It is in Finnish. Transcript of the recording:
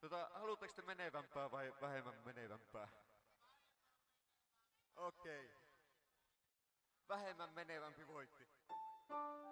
Haluatteko te menevämpää vai vähemmän menevämpää? Okei. Vähemmän menevämpi voitti.